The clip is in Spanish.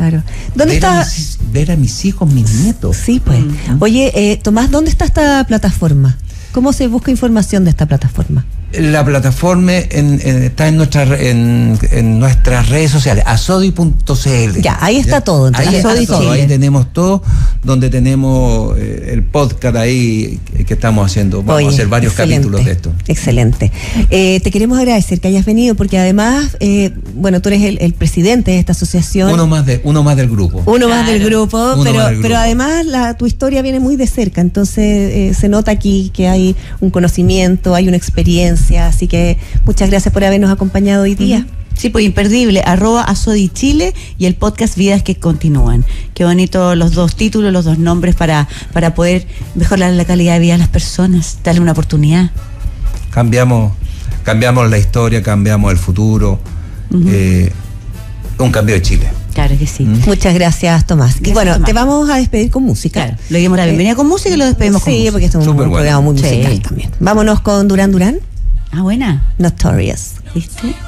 Claro. ¿Dónde está? Ver a mis hijos, mis nietos. Sí, pues. Oye, Tomás, ¿dónde está esta plataforma? ¿Cómo se busca información de esta plataforma? La plataforma está en nuestras redes sociales, asodi.cl. Ya, ahí está todo. Ahí está todo, ahí tenemos todo, donde tenemos el podcast ahí que estamos haciendo. Vamos a hacer varios capítulos de esto. Excelente. Te queremos agradecer que hayas venido, porque además, tú eres el presidente de esta asociación. Uno más del grupo. Más del grupo, pero además tu historia viene muy de cerca, entonces se nota aquí que hay un conocimiento, hay una experiencia. Así que muchas gracias por habernos acompañado hoy día. Sí, pues imperdible, @ASODIChile y el podcast Vidas que Continúan. Qué bonito los dos títulos, los dos nombres para poder mejorar la calidad de vida de las personas, darle una oportunidad. Cambiamos la historia, cambiamos el futuro, un cambio de Chile. Claro que sí. Muchas gracias, Tomás. Y bueno, Tomás, te vamos a despedir con música. Claro, le dimos la bienvenida con música y lo despedimos con música. Sí, porque esto es un programa muy musical también. Vámonos con Duran Duran. Ah, buena. Notorious. ¿Viste?